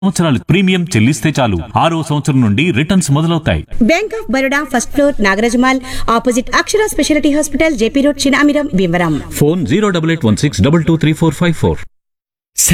సంవత్సరాలు ప్రీమియం చెల్లిస్తే చాలు 6వ సంవత్సరం నుండి రిటర్న్స్ మొదలవుతాయి. Bank of Baroda first floor Nagaraja Mall opposite Akshara speciality hospital JP road Chinamiram Bhimavaram. Phone 08816 223454.